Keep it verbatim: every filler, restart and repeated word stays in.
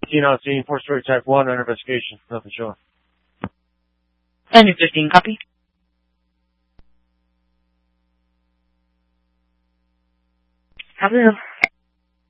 fifteen on scene, four-story type one, under investigation. Nothing showing. Engine fifteen, copy. Copy.